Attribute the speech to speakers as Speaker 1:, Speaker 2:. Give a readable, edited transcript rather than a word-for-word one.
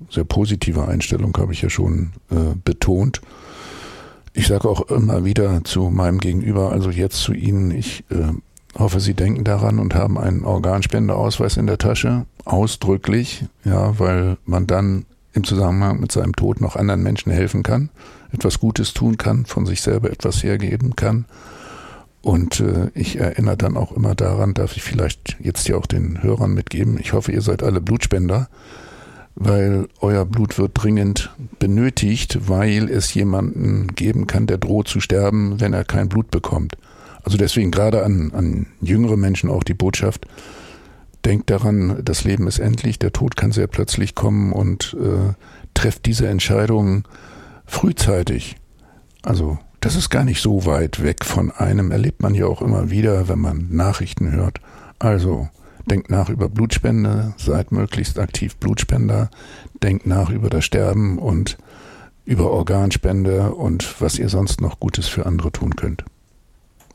Speaker 1: sehr positive Einstellung, habe ich ja schon betont. Ich sage auch immer wieder zu meinem Gegenüber, also jetzt zu Ihnen, ich hoffe, Sie denken daran und haben einen Organspendeausweis in der Tasche, ausdrücklich, ja, weil man dann im Zusammenhang mit seinem Tod noch anderen Menschen helfen kann, etwas Gutes tun kann, von sich selber etwas hergeben kann. Und ich erinnere dann auch immer daran, darf ich vielleicht jetzt ja auch den Hörern mitgeben, ich hoffe, ihr seid alle Blutspender, weil euer Blut wird dringend benötigt, weil es jemanden geben kann, der droht zu sterben, wenn er kein Blut bekommt. Also deswegen gerade an jüngere Menschen auch die Botschaft, denkt daran, das Leben ist endlich, der Tod kann sehr plötzlich kommen und trefft diese Entscheidung frühzeitig. Also das ist gar nicht so weit weg von einem, erlebt man ja auch immer wieder, wenn man Nachrichten hört. Also denkt nach über Blutspende, seid möglichst aktiv Blutspender, denkt nach über das Sterben und über Organspende und was ihr sonst noch Gutes für andere tun könnt.